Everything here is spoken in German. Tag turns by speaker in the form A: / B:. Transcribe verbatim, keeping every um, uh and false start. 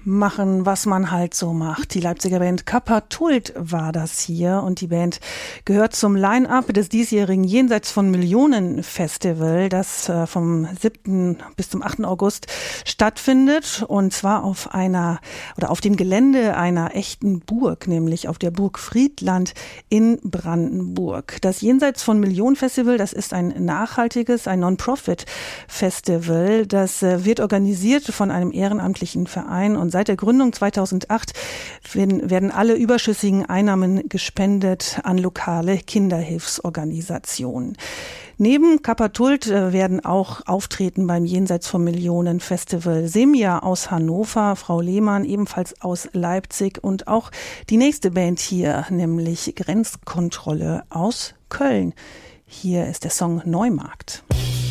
A: machen, was man halt so macht. Die Leipziger Band Kappa-Tult war das hier und die Band gehört zum Line-Up des diesjährigen Jenseits von Millionen Festival, das äh, vom siebten bis zum achten August stattfindet und zwar auf einer oder auf dem Gelände einer echten Burg, nämlich auf der Burg Friedland in Brandenburg. Das Jenseits von Millionen Festival, das ist ein nachhaltiges, ein Non-Profit-Festival, das äh, wird organisiert von einem ehrenamtlichen Verein und seit der Gründung zweitausendacht werden, werden alle überschüssigen Einnahmen gespendet an lokale Kinderhilfsorganisationen. Neben Kappa-Tult werden auch auftreten beim Jenseits von Millionen Festival Semja aus Hannover, Frau Lehmann ebenfalls aus Leipzig und auch die nächste Band hier, nämlich Grenzkontrolle aus Köln. Hier ist der Song Neumarkt.